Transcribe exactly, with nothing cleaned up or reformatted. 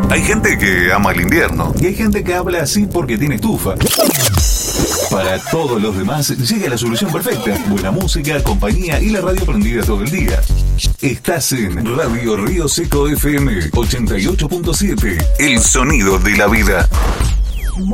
Hay gente que ama el invierno y hay gente que habla así porque tiene estufa. Para todos los demás llega la solución perfecta. Buena música, compañía y la radio prendida todo el día. Estás en Radio Río Seco F M ochenta y ocho punto siete. El sonido de la vida.